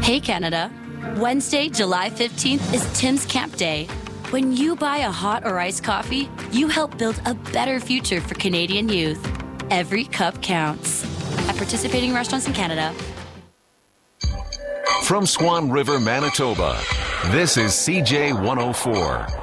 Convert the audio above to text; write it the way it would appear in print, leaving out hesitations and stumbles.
Hey, Canada. Wednesday, July 15th is Tim's Camp Day. When you buy a hot or iced coffee, you help build a better future for Canadian youth. Every cup counts. At participating restaurants in Canada. From Swan River, Manitoba, this is CJ 104,